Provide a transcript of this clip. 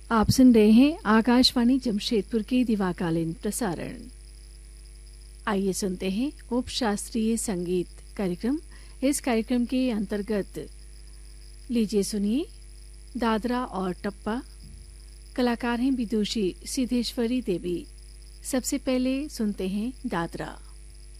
आप सुन रहे हैं आकाशवाणी जमशेदपुर के दिवाकालीन प्रसारण। आइए सुनते हैं उप शास्त्रीय संगीत कार्यक्रम। इस कार्यक्रम के अंतर्गत लीजिए सुनिए दादरा और टप्पा। कलाकार हैं विदुषी सिद्धेश्वरी देवी। सबसे पहले सुनते हैं दादरा।